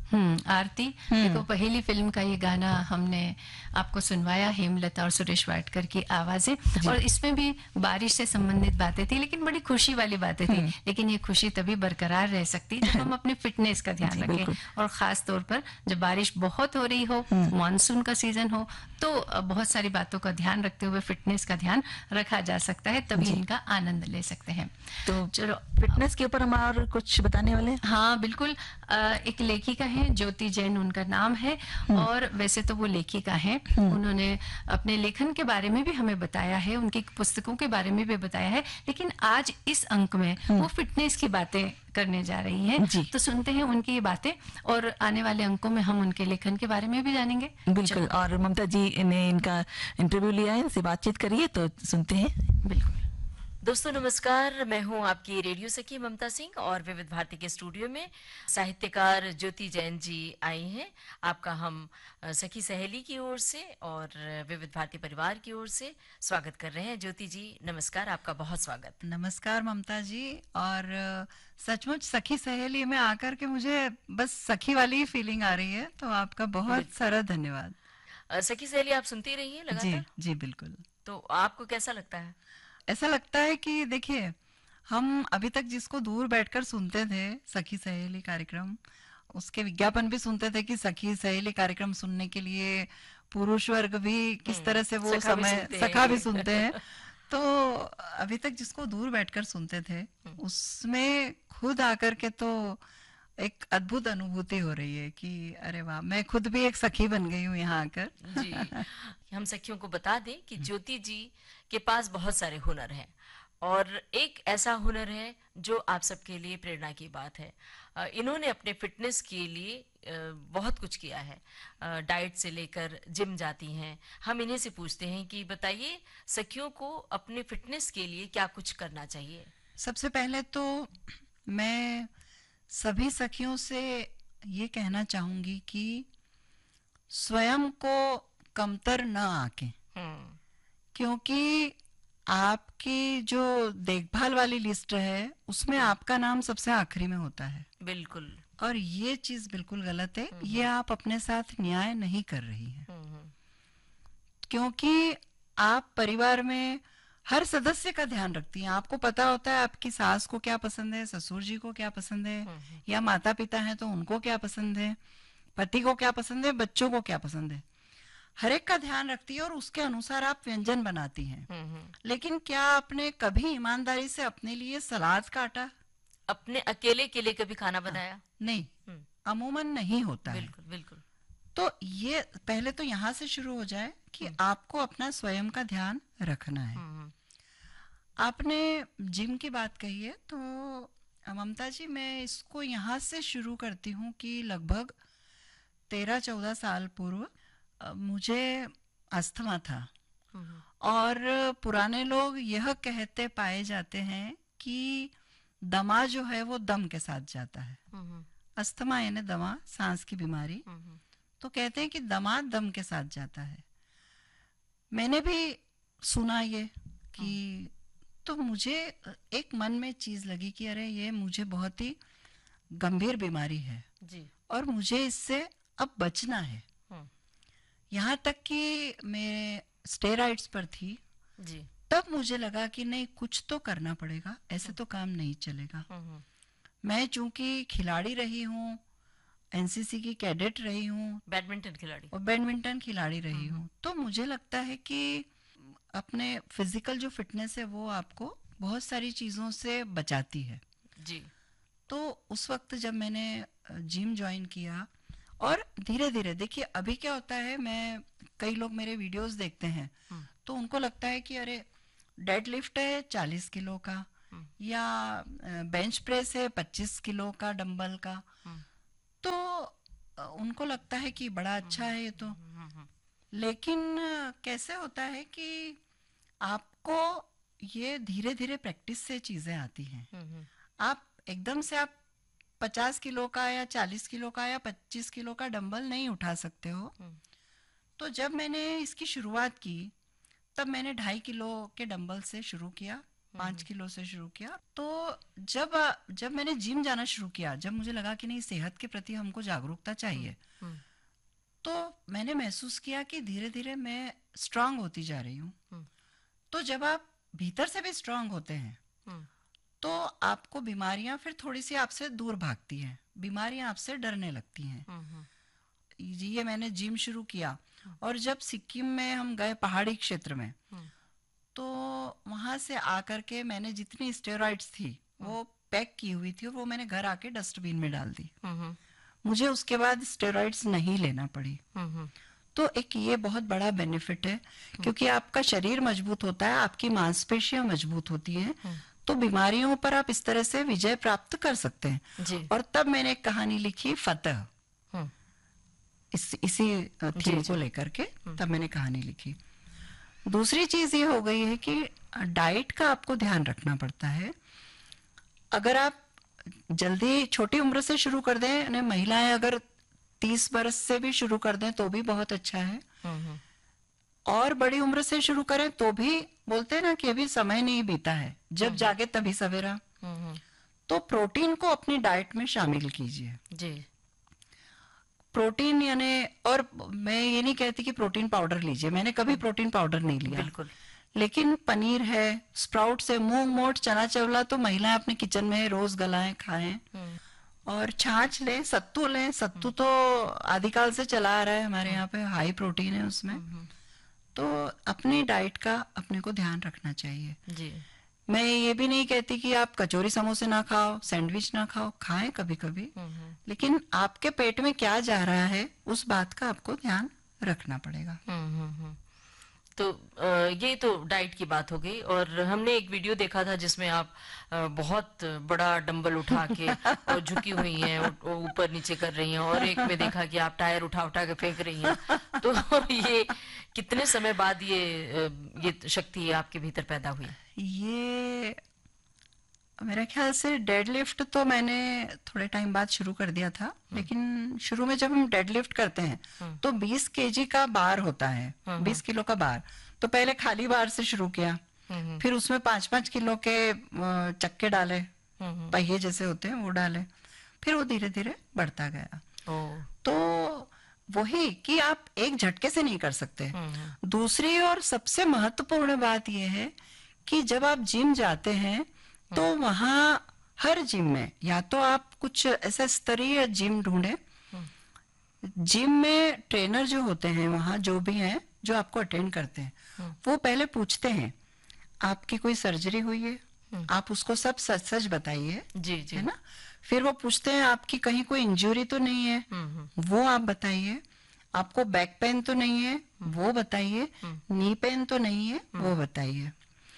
आरती, देखो पहली फिल्म का ये गाना हमने आपको सुनवाया, हेमलता और सुरेश वाडकर की आवाजें, जी। और इसमें भी बारिश से संबंधित बातें थी, लेकिन बड़ी खुशी वाली बातें थी। लेकिन ये खुशी तभी बरकरार रह सकती है जब हम अपने फिटनेस का ध्यान जी, रखें, बिल्कुल। और खास तौर पर जब बारिश बहुत हो रही हो, मानसून का सीजन हो, तो बहुत सारी बातों का ध्यान रखते हुए फिटनेस का ध्यान रखा जा सकता है, तभी जी। इनका आनंद ले सकते हैं। तो चलो, फिटनेस के ऊपर हम और कुछ बताने वाले हैं? हाँ बिल्कुल। एक लेखिका है ज्योति जैन उनका नाम है, और वैसे तो वो लेखिका हैं, उन्होंने अपने लेखन के बारे में भी हमें बताया है, उनकी पुस्तकों के बारे में भी बताया है, लेकिन आज इस अंक में वो फिटनेस की बातें करने जा रही हैं। जी। तो सुनते हैं उनकी ये बातें, और आने वाले अंकों में हम उनके लेखन के बारे में भी जानेंगे। बिल्कुल। और ममता जी ने इनका इंटरव्यू लिया है, इनसे बातचीत करिए, तो सुनते हैं। बिल्कुल। दोस्तों नमस्कार, मैं हूं आपकी रेडियो सखी ममता सिंह, और विविध भारती के स्टूडियो में साहित्यकार ज्योति जैन जी आई हैं। आपका हम सखी सहेली की ओर से और विविध भारती परिवार की ओर से स्वागत कर रहे हैं। ज्योति जी नमस्कार, आपका बहुत स्वागत। नमस्कार ममता जी। और सचमुच सखी सहेली में आकर के मुझे बस सखी वाली ही फीलिंग आ रही है, तो आपका बहुत सारा धन्यवाद। सखी सहेली आप सुनती रहिए जी लगातार। जी बिल्कुल। तो आपको कैसा लगता है? ऐसा लगता है कि देखिए, हम अभी तक जिसको दूर बैठकर सुनते थे सखी सहेली कार्यक्रम, उसके विज्ञापन भी सुनते थे कि सखी सहेली कार्यक्रम सुनने के लिए पुरुष वर्ग भी किस तरह से वो सखा भी समय सुनते हैं। सखा भी सुनते हैं। तो अभी तक जिसको दूर बैठकर सुनते थे, उसमें खुद आकर के तो एक अद्भुत अनुभूति हो रही है कि अरे वाह, मैं खुद भी एक सखी बन गई हूँ यहाँ आकर। जी, हम सखियों को बता दें कि ज्योति जी के पास बहुत सारे हुनर हैं, और एक ऐसा हुनर है जो आप सबके लिए प्रेरणा की बात है। इन्होंने अपने फिटनेस के लिए बहुत कुछ किया है। डाइट से लेकर जिम जाती हैं। हम इन्हीं से पूछते हैं कि बताइए, सखियों को अपने फिटनेस के लिए क्या कुछ करना चाहिए? सबसे पहले तो मैं सभी सखियों से ये कहना चाहूंगी कि स्वयं को कमतर न आके, हम्म, क्योंकि आपकी जो देखभाल वाली लिस्ट है उसमें आपका नाम सबसे आखिरी में होता है, बिल्कुल। और ये चीज बिल्कुल गलत है। ये आप अपने साथ न्याय नहीं कर रही हैं, क्योंकि आप परिवार में हर सदस्य का ध्यान रखती हैं। आपको पता होता है आपकी सास को क्या पसंद है, ससुर जी को क्या पसंद है, या माता पिता हैं तो उनको क्या पसंद है, पति को क्या पसंद है, बच्चों को क्या पसंद है, हर एक का ध्यान रखती है, और उसके अनुसार आप व्यंजन बनाती हैं। लेकिन क्या आपने कभी ईमानदारी से अपने लिए सलाद काटा? अपने अकेले के लिए कभी खाना बनाया? नहीं, अमूमन नहीं होता है। बिल्कुल बिल्कुल। तो ये पहले तो यहाँ से शुरू हो जाए कि आपको अपना स्वयं का ध्यान रखना है। आपने जिम की बात कही है, तो ममता जी मैं इसको यहाँ से शुरू करती हूँ कि लगभग 13-14 साल पूर्व मुझे अस्थमा था, और पुराने लोग यह कहते पाए जाते हैं कि दमा जो है वो दम के साथ जाता है। अस्थमा यानी दमा, सांस की बीमारी, तो कहते हैं कि दमा दम के साथ जाता है। मैंने भी सुना ये कि, तो मुझे एक मन में चीज लगी कि अरे ये मुझे बहुत ही गंभीर बीमारी है जी। और मुझे इससे अब बचना है। यहाँ तक कि मैं स्टेरॉइड्स पर थी, जी। तब मुझे लगा कि नहीं, कुछ तो करना पड़ेगा, ऐसे तो काम नहीं चलेगा। मैं चूंकि खिलाड़ी रही हूँ, एनसीसी की कैडेट रही हूँ, बैडमिंटन खिलाड़ी और बैडमिंटन खिलाड़ी रही हूँ, तो मुझे लगता है कि अपने फिजिकल जो फिटनेस है वो आपको बहुत सारी चीज़ों से बचाती है। जी। तो उस वक्त जब मैंने जिम ज्वाइन किया, और धीरे धीरे देखिए अभी क्या होता है, मैं कई लोग मेरे वीडियोस देखते हैं तो उनको लगता है कि अरे डेड लिफ्ट है 40 किलो का, या बेंच प्रेस है 25 किलो का डंबल का, तो उनको लगता है कि बड़ा अच्छा है ये तो। लेकिन कैसे होता है कि आपको ये धीरे धीरे प्रैक्टिस से चीजें आती हैं। आप एकदम से आप 50 किलो का या 40 किलो का या 25 किलो का डंबल नहीं उठा सकते हो। तो जब मैंने इसकी शुरुआत की, तब मैंने 2.5 किलो के डंबल से शुरू किया, 5 किलो से शुरू किया। तो जब जब मैंने जिम जाना शुरू किया, जब मुझे लगा कि नहीं, सेहत के प्रति हमको जागरूकता चाहिए, तो मैंने महसूस किया कि धीरे धीरे मैं स्ट्रांग होती जा रही हूँ। तो जब आप भीतर से भी स्ट्रांग होते हैं तो आपको बीमारियां फिर थोड़ी सी आपसे दूर भागती हैं, बीमारियां आपसे डरने लगती हैं। ये मैंने जिम शुरू किया, और जब सिक्किम में हम गए पहाड़ी क्षेत्र में, तो वहां से आकर के मैंने जितनी स्टेरॉइड्स थी वो पैक की हुई थी, वो मैंने घर आके डस्टबिन में डाल दी। मुझे उसके बाद स्टेरॉइड्स नहीं लेना पड़ी। तो एक ये बहुत बड़ा बेनिफिट है, क्योंकि आपका शरीर मजबूत होता है, आपकी मांसपेशियां मजबूत होती हैं, तो बीमारियों पर आप इस तरह से विजय प्राप्त कर सकते हैं। जी। और तब मैंने एक कहानी लिखी, फतह, इसी थीम को लेकर के तब मैंने कहानी लिखी। दूसरी चीज ये हो गई है कि डाइट का आपको ध्यान रखना पड़ता है। अगर आप जल्दी छोटी उम्र से शुरू कर दें, यानी महिलाएं अगर 30 बरस से भी शुरू कर दें तो भी बहुत अच्छा है, और बड़ी उम्र से शुरू करें तो भी, बोलते हैं ना कि अभी समय नहीं बीता है, जब जागे तभी सवेरा। तो प्रोटीन को अपनी डाइट में शामिल कीजिए जी। प्रोटीन यानी, और मैं ये नहीं कहती कि प्रोटीन पाउडर लीजिए, मैंने कभी प्रोटीन पाउडर नहीं लिया, बिल्कुल। लेकिन पनीर है, स्प्राउट्स है, मूंग मोट चना चवला तो महिलाएं अपने किचन में रोज गलाएं खाएं, और छाछ लें, सत्तू लें। सत्तू तो आदिकाल से चला आ रहा है हमारे यहाँ पे, हाई प्रोटीन है उसमें। तो अपनी डाइट का अपने को ध्यान रखना चाहिए जी। मैं ये भी नहीं कहती कि आप कचौरी समोसे ना खाओ, सैंडविच ना खाओ, खाएं कभी कभी, लेकिन आपके पेट में क्या जा रहा है उस बात का आपको ध्यान रखना पड़ेगा। तो ये तो डाइट की बात हो गई, और हमने एक वीडियो देखा था जिसमें आप बहुत बड़ा डंबल उठा के और झुकी हुई हैं, ऊपर नीचे कर रही हैं, और एक में देखा कि आप टायर उठा उठा के फेंक रही हैं। तो ये कितने समय बाद ये शक्ति आपके भीतर पैदा हुई? ये मेरे ख्याल से डेडलिफ्ट तो मैंने थोड़े टाइम बाद शुरू कर दिया था, लेकिन शुरू में जब हम डेडलिफ्ट करते हैं तो 20 केजी का बार होता है, 20 किलो का बार। तो पहले खाली बार से शुरू किया, फिर उसमें 5-5 किलो के चक्के डाले, पहिए जैसे होते हैं वो डाले, फिर वो धीरे धीरे बढ़ता गया। तो वही कि आप एक झटके से नहीं कर सकते। दूसरी और सबसे महत्वपूर्ण बात यह है कि जब आप जिम जाते हैं तो वहां हर जिम में या तो आप कुछ ऐसा स्तरीय जिम ढूंढे। जिम में ट्रेनर जो होते हैं वहां जो भी हैं जो आपको अटेंड करते हैं, वो पहले पूछते हैं आपकी कोई सर्जरी हुई है, आप उसको सब सच सच बताइए, जी जी, है ना। फिर वो पूछते हैं आपकी कहीं कोई इंजरी तो नहीं है, वो आप बताइए। आपको बैक पेन तो नहीं है, वो बताइए। नी पेन तो नहीं है, वो बताइए।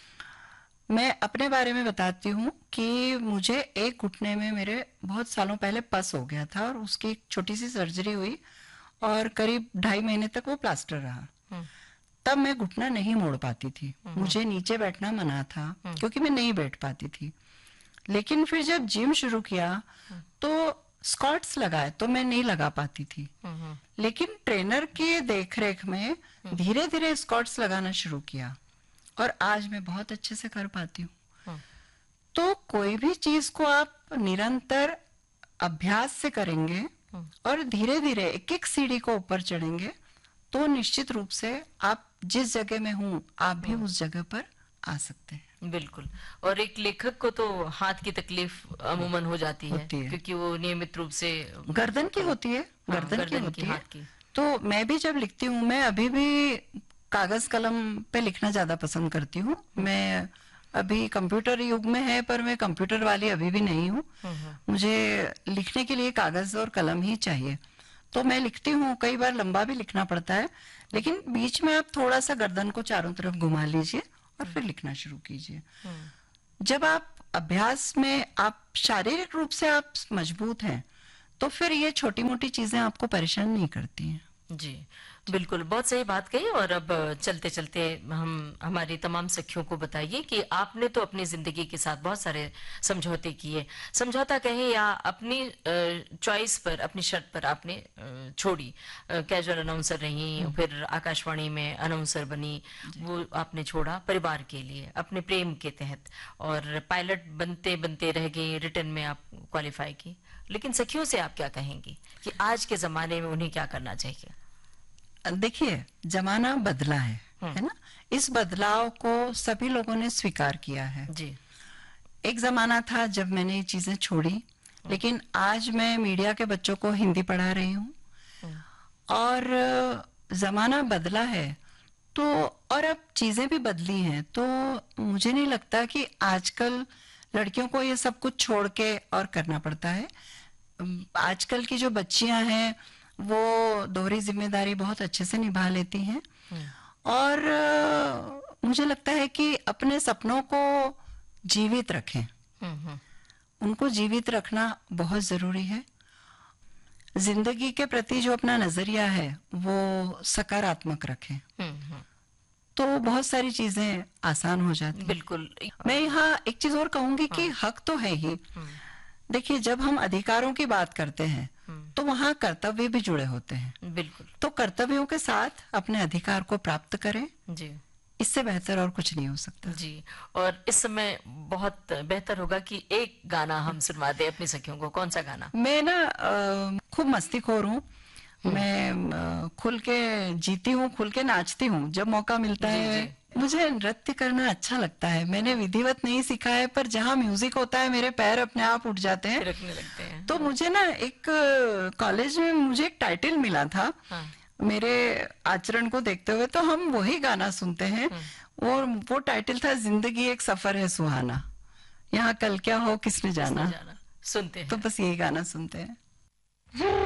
मैं अपने बारे में बताती हूँ कि मुझे एक घुटने में मेरे बहुत सालों पहले पस हो गया था, और उसकी एक छोटी सी सर्जरी हुई, और करीब 2.5 महीने तक वो प्लास्टर रहा। तब मैं घुटना नहीं मोड़ पाती थी, मुझे नीचे बैठना मना था क्योंकि मैं नहीं बैठ पाती थी। लेकिन फिर जब जिम शुरू किया तो स्क्वाट्स लगाए तो मैं नहीं लगा पाती थी, लेकिन ट्रेनर के देखरेख में धीरे धीरे स्क्वाट्स लगाना शुरू किया, और आज मैं बहुत अच्छे से कर पाती हूँ। तो कोई भी चीज को आप निरंतर अभ्यास से करेंगे और धीरे धीरे एक एक सीढ़ी को ऊपर चढ़ेंगे तो निश्चित रूप से आप जिस जगह में हूँ आप भी उस जगह पर आ सकते हैं। बिल्कुल। और एक लेखक को तो हाथ की तकलीफ अमूमन हो जाती है, क्योंकि वो नियमित रूप से गर्दन की होती है, गर्दन की होती है। हाथ की। तो मैं भी जब लिखती हूँ, मैं अभी भी कागज कलम पे लिखना ज्यादा पसंद करती हूँ। मैं अभी कंप्यूटर युग में है, पर मैं कंप्यूटर वाली अभी भी नहीं हूँ। मुझे लिखने के लिए कागज और कलम ही चाहिए, तो मैं लिखती हूँ। कई बार लंबा भी लिखना पड़ता है, लेकिन बीच में आप थोड़ा सा गर्दन को चारों तरफ घुमा लीजिए और फिर लिखना शुरू कीजिए। जब आप अभ्यास में, आप शारीरिक रूप से आप मजबूत हैं, तो फिर ये छोटी मोटी चीजें आपको परेशान नहीं करती हैं। जी। बिल्कुल, बहुत सही बात कही। और अब चलते चलते हम हमारी तमाम सखियों को बताइए कि आपने तो अपनी जिंदगी के साथ बहुत सारे समझौते किए, समझौता कहें या अपनी चॉइस पर, अपनी शर्त पर आपने छोड़ी। कैजुअल अनाउंसर रही, फिर आकाशवाणी में अनाउंसर बनी, वो आपने छोड़ा परिवार के लिए, अपने प्रेम के तहत, और पायलट बनते बनते रह गई, रिटर्न में आप क्वालिफाई की। लेकिन सखियों से आप क्या कहेंगी कि आज के जमाने में उन्हें क्या करना चाहिए? देखिए, जमाना बदला है ना। इस बदलाव को सभी लोगों ने स्वीकार किया है। जी। एक जमाना था जब मैंने ये चीजें छोड़ी, लेकिन आज मैं मीडिया के बच्चों को हिंदी पढ़ा रही हूँ, और जमाना बदला है तो, और अब चीजें भी बदली हैं, तो मुझे नहीं लगता कि आजकल लड़कियों को ये सब कुछ छोड़ के और करना पड़ता है। आजकल की जो बच्चियां हैं वो दोहरी जिम्मेदारी बहुत अच्छे से निभा लेती हैं, और मुझे लगता है कि अपने सपनों को जीवित रखें। उनको जीवित रखना बहुत जरूरी है। जिंदगी के प्रति जो अपना नजरिया है वो सकारात्मक रखें, तो बहुत सारी चीजें आसान हो जाती हैं। बिल्कुल। मैं यहाँ एक चीज और कहूंगी कि हक तो है ही। देखिए, जब हम अधिकारों की बात करते हैं तो वहाँ कर्तव्य भी जुड़े होते हैं। बिल्कुल तो कर्तव्यों के साथ अपने अधिकार को प्राप्त करें, जी। इससे बेहतर और कुछ नहीं हो सकता। जी। और इस समय बहुत बेहतर होगा कि एक गाना हम सुनवा दें अपनी सखियों को। कौन सा गाना? मैं ना खूब मस्तीखोर हूँ। मैं खुल के जीती हूँ, खुल के नाचती हूँ जब मौका मिलता जी, है। जी। मुझे नृत्य करना अच्छा लगता है। मैंने विधिवत नहीं सीखा है, पर जहाँ म्यूजिक होता है मेरे पैर अपने आप उठ जाते हैं। थिरकने लगते हैं। तो मुझे ना एक कॉलेज में मुझे एक टाइटल मिला था मेरे आचरण को देखते हुए, तो हम वही गाना सुनते हैं। और वो टाइटल था जिंदगी एक सफर है सुहाना, यहाँ कल क्या हो किसने जाना। सुनते हैं। तो बस यही गाना सुनते हैं।